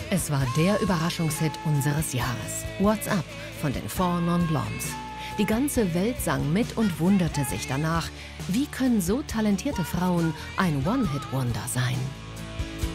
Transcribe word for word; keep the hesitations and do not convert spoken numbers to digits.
Es war der Überraschungshit unseres Jahres. What's Up von den Four Non Blondes. Die ganze Welt sang mit und wunderte sich danach, wie können so talentierte Frauen ein One-Hit-Wonder sein?